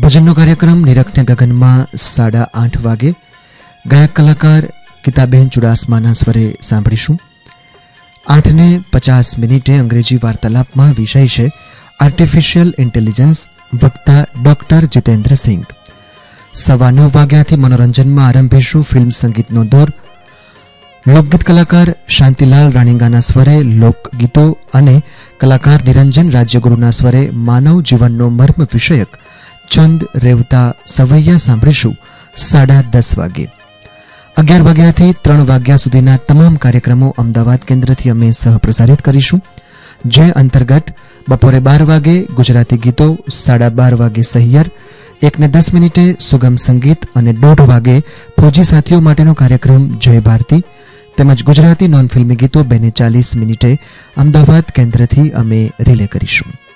ભજનનો કાર્યક્રમ નિરખને ગગનમાં 8:30 વાગે ગાયક કલાકાર કિતાબેન ચુડાસમાના સ્વરે સાંભળીશું. 8:50 અંગ્રેજી વાર્તાલાપમાં વિષય છે આર્ટિફિશિયલ ઇન્ટેલિજન્સ, વક્તા ડોક્ટર જીતેન્દ્ર સિંઘ. 9:15 વાગ્યાથી મનોરંજનમાં આરંભીશું ફિલ્મ સંગીતનો દોર. લોકગીત કલાકાર શાંતિલાલ રાણીંગાના સ્વરે લોકગીતો અને કલાકાર નિરંજન રાજ્યગુરુના સ્વરે માનવ જીવનનો મર્મ વિષયક છંદ રેવતા સવૈયા સાંભળીશું 10:30 વાગે. 11 વાગ્યાથી 3 વાગ્યા સુધીના તમામ કાર્યક્રમો અમદાવાદ કેન્દ્રથી અમે સહપ્રસારિત કરીશું, જે અંતર્ગત બપોરે 12 વાગે ગુજરાતી ગીતો, 12:30 વાગે સહિયર, 1:10 સુગમ સંગીત અને 1:30 વાગે ફૌજી સાથીઓ માટેનો કાર્યક્રમ જય ભારતી તેમજ ગુજરાતી નોન ફિલ્મી ગીતો 2:40 અમદાવાદ કેન્દ્રથી અમે રિલે કરીશું.